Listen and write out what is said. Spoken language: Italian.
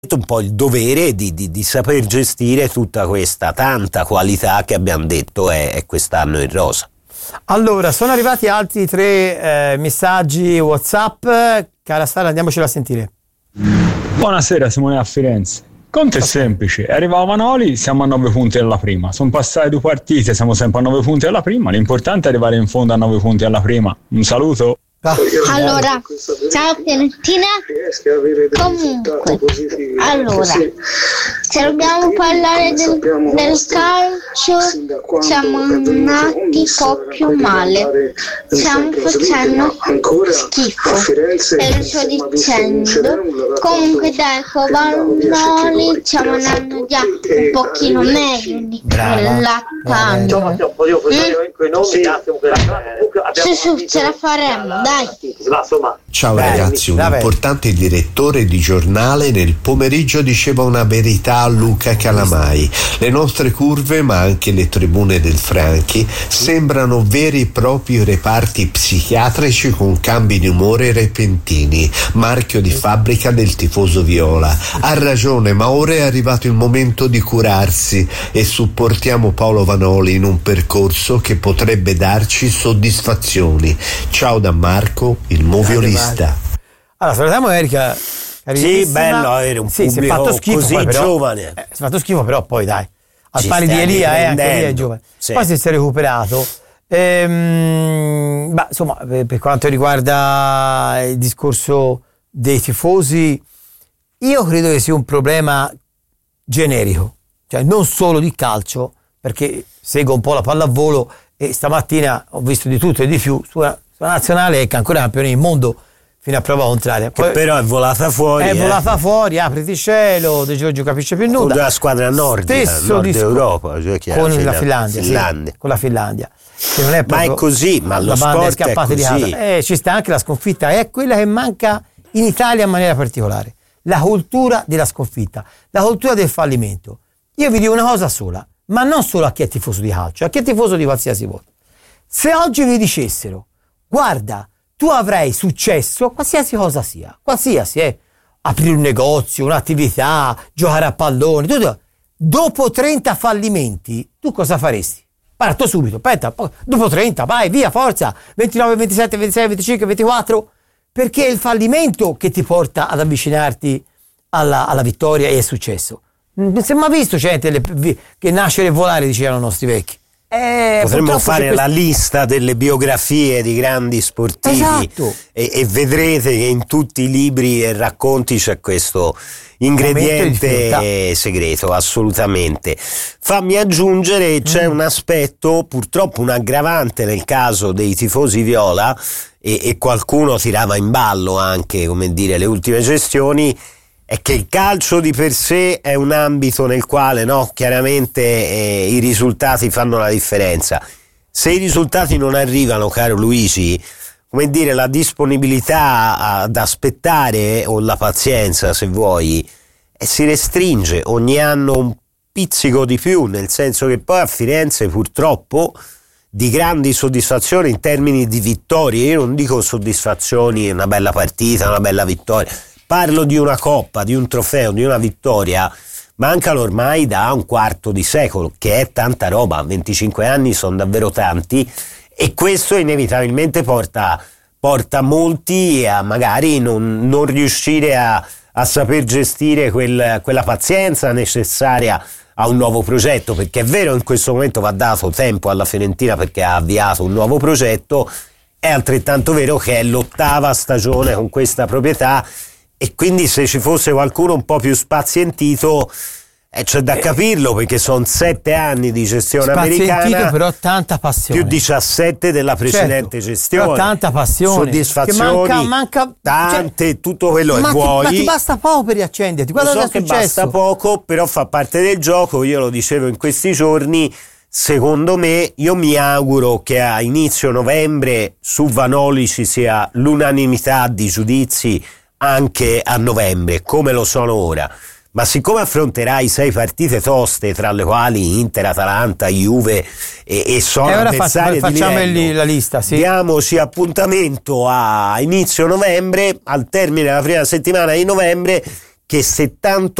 un po' il dovere di saper gestire tutta questa tanta qualità che abbiamo detto è quest'anno in rosa. Allora, sono arrivati altri 3 messaggi WhatsApp. Cara Sara, andiamocelo a sentire. Buonasera, Simone a Firenze. Conto è semplice, arrivava Vanoli, siamo a 9 punti alla prima. Sono passate 2 partite, siamo sempre a 9 punti alla prima. L'importante è arrivare in fondo a 9 punti alla prima. Un saluto. Allora, ciao Fiorentina. Comunque, allora, se dobbiamo parlare del calcio, siamo nati un po' più male, stiamo facendo schifo, e lo sto dicendo. Comunque dai, con Vanoli stiamo andando già un pochino meglio di quell'anno. Su, ce la faremo, dai. Ciao ragazzi, un importante direttore di giornale nel pomeriggio diceva una verità a Luca Calamai. Le nostre curve, ma anche le tribune del Franchi, sembrano veri e propri reparti psichiatrici con cambi di umore repentini, marchio di fabbrica del tifoso viola. Ha ragione, ma ora è arrivato il momento di curarsi e supportiamo Paolo Vanoli in un percorso che potrebbe darci soddisfazioni. Ciao da Marco, il moviolista. Allora, salutiamo Erika. Sì, bello avere un pubblico fatto schifo, così poi, però, giovane. Si è fatto schifo, però poi dai, al Ci pari di stai Elia, anche Elia è riprendendo. giovane. Sì. Poi si è recuperato. Insomma, per quanto riguarda il discorso dei tifosi, io credo che sia un problema generico, cioè non solo di calcio, perché seguo un po' la pallavolo e stamattina ho visto di tutto e di più sulla nazionale, che è ancora campione del mondo fino a prova contraria. Che poi, però è volata fuori. È volata fuori, apriti cielo, De Giorgio capisce più nulla. Con la squadra nordica, Nord Europa, cioè con la Finlandia. Sì, con la Finlandia. Che non è proprio, ma è così, ma lo sport è così. Di casa. Ci sta anche la sconfitta, è quella che manca in Italia in maniera particolare. La cultura della sconfitta, la cultura del fallimento. Io vi dico una cosa sola, ma non solo a chi è tifoso di calcio, a chi è tifoso di qualsiasi volta. Se oggi vi dicessero, guarda, tu avrai successo, qualsiasi cosa sia, qualsiasi, aprire un negozio, un'attività, giocare a pallone, tutto. Dopo 30 fallimenti, tu cosa faresti? Parto subito, aspetta, dopo 30, vai, via, forza, 29, 27, 26, 25, 24, perché è il fallimento che ti porta ad avvicinarti alla vittoria e al successo. Non si è mai visto gente che nascere e volare, dicevano i nostri vecchi. Potremmo fare la lista delle biografie di grandi sportivi. Esatto. e vedrete che in tutti i libri e racconti c'è questo ingrediente segreto, assolutamente. Fammi aggiungere, c'è un aspetto, purtroppo un aggravante nel caso dei tifosi viola, e qualcuno tirava in ballo anche, come dire, le ultime gestioni, è che il calcio di per sé è un ambito nel quale, chiaramente i risultati fanno la differenza. Se i risultati non arrivano, caro Luigi, come dire, la disponibilità ad aspettare, o la pazienza se vuoi, si restringe ogni anno un pizzico di più, nel senso che poi a Firenze purtroppo di grandi soddisfazioni in termini di vittorie, io non dico soddisfazioni, una bella partita, una bella vittoria, parlo di una coppa, di un trofeo, di una vittoria, mancano ormai da un quarto di secolo, che è tanta roba, 25 anni sono davvero tanti, e questo inevitabilmente porta molti a magari non riuscire a saper gestire quella pazienza necessaria a un nuovo progetto, perché è vero, in questo momento va dato tempo alla Fiorentina perché ha avviato un nuovo progetto, è altrettanto vero che è l'8ª stagione con questa proprietà, e quindi se ci fosse qualcuno un po' più spazientito, c'è da capirlo, perché sono 7 anni di gestione americana, però tanta passione, più 17 della precedente gestione, però tanta passione, soddisfazioni, manca tante, tutto quello che vuoi, ma ti basta poco per riaccenderti. Guarda, lo so che basta poco, però fa parte del gioco. Io lo dicevo in questi giorni, secondo me, io mi auguro che a inizio novembre su Vanoli ci sia l'unanimità di giudizi anche a novembre, come lo sono ora. Ma siccome affronterai 6 partite toste, tra le quali Inter, Atalanta, Juve e sono avversarie di livello, la lista, sì. Diamoci appuntamento a inizio novembre, al termine della prima settimana di novembre, che 70